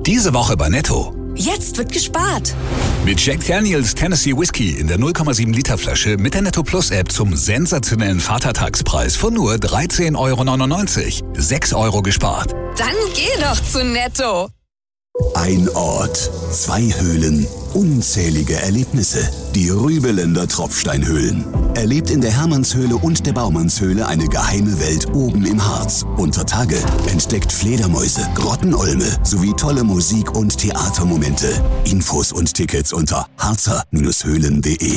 Diese Woche bei Netto. Jetzt wird gespart. Mit Jack Daniels Tennessee Whiskey in der 0,7 Liter Flasche mit der Netto Plus App zum sensationellen Vatertagspreis von nur 13,99 €. 6 € gespart. Dann geh doch zu Netto. Ein Ort, 2 Höhlen, unzählige Erlebnisse. Die Rübeländer Tropfsteinhöhlen. Erlebt in der Hermannshöhle und der Baumannshöhle eine geheime Welt oben im Harz. Unter Tage entdeckt Fledermäuse, Grottenolme sowie tolle Musik- und Theatermomente. Infos und Tickets unter harzer-höhlen.de.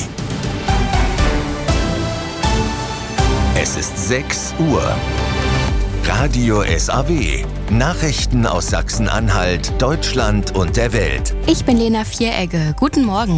Es ist 6 Uhr. Radio SAW. Nachrichten aus Sachsen-Anhalt, Deutschland und der Welt. Ich bin Lena Vieregge. Guten Morgen.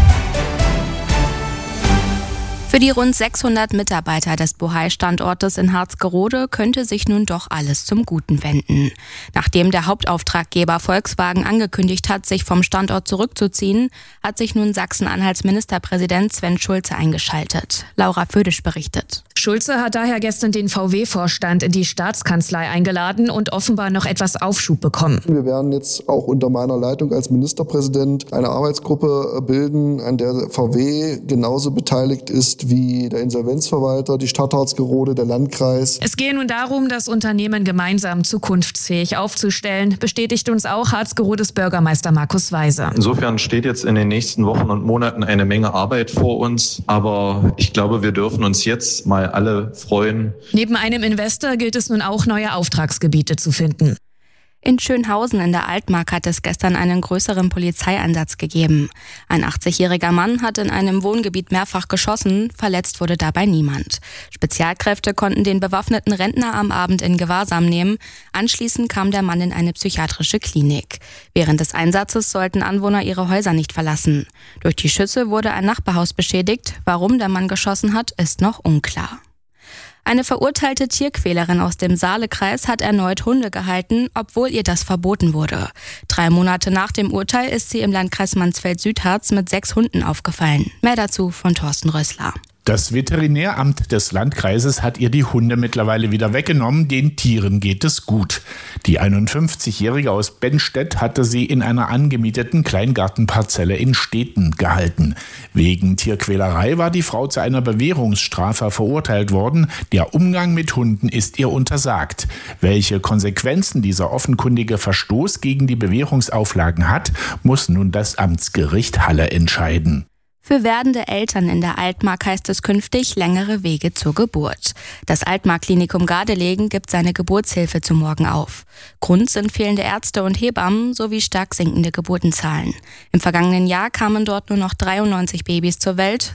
Für die rund 600 Mitarbeiter des Bohai-Standortes in Harzgerode könnte sich nun doch alles zum Guten wenden. Nachdem der Hauptauftraggeber Volkswagen angekündigt hat, sich vom Standort zurückzuziehen, hat sich nun Sachsen-Anhalts Ministerpräsident Sven Schulze eingeschaltet. Laura Födisch berichtet. Schulze hat daher gestern den VW-Vorstand in die Staatskanzlei eingeladen und offenbar noch etwas Aufschub bekommen. Wir werden jetzt auch unter meiner Leitung als Ministerpräsident eine Arbeitsgruppe bilden, an der VW genauso beteiligt ist wie der Insolvenzverwalter, die Stadt Harzgerode, der Landkreis. Es gehe nun darum, das Unternehmen gemeinsam zukunftsfähig aufzustellen, bestätigt uns auch Harzgerodes Bürgermeister Markus Weise. Insofern steht jetzt in den nächsten Wochen und Monaten eine Menge Arbeit vor uns, aber ich glaube, wir dürfen uns jetzt mal alle freuen. Neben einem Investor gilt es nun auch, neue Auftragsgebiete zu finden. In Schönhausen in der Altmark hat es gestern einen größeren Polizeieinsatz gegeben. Ein 80-jähriger Mann hat in einem Wohngebiet mehrfach geschossen, verletzt wurde dabei niemand. Spezialkräfte konnten den bewaffneten Rentner am Abend in Gewahrsam nehmen. Anschließend kam der Mann in eine psychiatrische Klinik. Während des Einsatzes sollten Anwohner ihre Häuser nicht verlassen. Durch die Schüsse wurde ein Nachbarhaus beschädigt. Warum der Mann geschossen hat, ist noch unklar. Eine verurteilte Tierquälerin aus dem Saalekreis hat erneut Hunde gehalten, obwohl ihr das verboten wurde. 3 Monate nach dem Urteil ist sie im Landkreis Mansfeld-Südharz mit 6 Hunden aufgefallen. Mehr dazu von Thorsten Rössler. Das Veterinäramt des Landkreises hat ihr die Hunde mittlerweile wieder weggenommen. Den Tieren geht es gut. Die 51-Jährige aus Bennstedt hatte sie in einer angemieteten Kleingartenparzelle in Steten gehalten. Wegen Tierquälerei war die Frau zu einer Bewährungsstrafe verurteilt worden. Der Umgang mit Hunden ist ihr untersagt. Welche Konsequenzen dieser offenkundige Verstoß gegen die Bewährungsauflagen hat, muss nun das Amtsgericht Halle entscheiden. Für werdende Eltern in der Altmark heißt es künftig längere Wege zur Geburt. Das Altmark-Klinikum Gardelegen gibt seine Geburtshilfe zum Morgen auf. Grund sind fehlende Ärzte und Hebammen sowie stark sinkende Geburtenzahlen. Im vergangenen Jahr kamen dort nur noch 93 Babys zur Welt.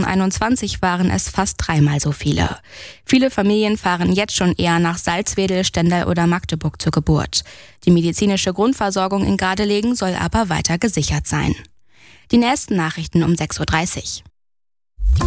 2021 waren es fast 3-mal so viele. Viele Familien fahren jetzt schon eher nach Salzwedel, Stendal oder Magdeburg zur Geburt. Die medizinische Grundversorgung in Gardelegen soll aber weiter gesichert sein. Die nächsten Nachrichten um 6:30 Uhr.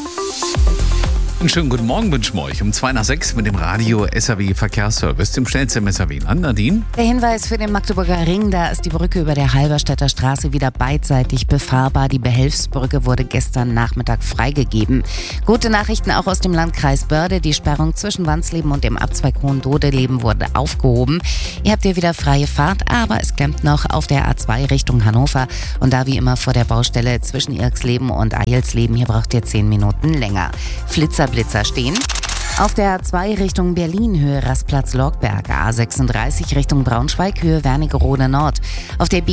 Einen schönen guten Morgen wünschen wir euch um 5:05 mit dem Radio SAW Verkehrsservice, dem schnellsten SAW. Nadine? Der Hinweis für den Magdeburger Ring, da ist die Brücke über der Halberstädter Straße wieder beidseitig befahrbar. Die Behelfsbrücke wurde gestern Nachmittag freigegeben. Gute Nachrichten auch aus dem Landkreis Börde. Die Sperrung zwischen Wandsleben und dem Abzweig Hohendodeleben wurde aufgehoben. Ihr habt hier wieder freie Fahrt, aber es klemmt noch auf der A2 Richtung Hannover. Und da wie immer vor der Baustelle zwischen Irksleben und Eilsleben, hier braucht ihr 10 Minuten länger. Blitzer stehen. Auf der A2 Richtung Berlin, Höhe Rastplatz Lorgberg, A36 Richtung Braunschweig, Höhe Wernigerode Nord. Auf der